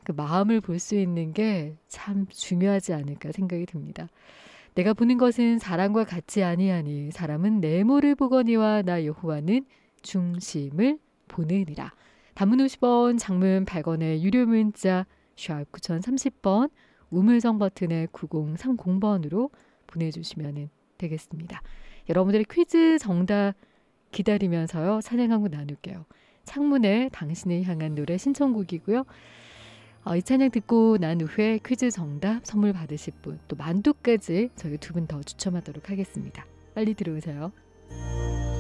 그 마음을 볼 수 있는 게 참 중요하지 않을까 생각이 듭니다. 내가 보는 것은 사람과 같지 아니하니 사람은 내모를 보거니와 나 여호와는 중심을 보느니라. 단문 50원, 장문 100원의 유료 문자 샵 9030번, 우물성 버튼의 9030번으로 보내주시면 되겠습니다. 여러분들의 퀴즈 정답 기다리면서요. 찬양하고 나눌게요. 창문에 당신을 향한 노래 신청곡이고요. 이 찬양 듣고 난 후에 퀴즈 정답 선물 받으실 분, 또 만두까지 저희 두 분 더 추첨하도록 하겠습니다. 빨리 들어오세요.